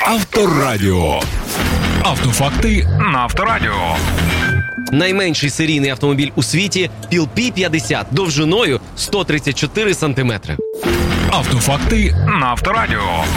Авторадіо. Автофакти на Авторадіо. Найменший серійний автомобіль у світі – Peel P50 довжиною 134 сантиметри. Автофакти на Авторадіо.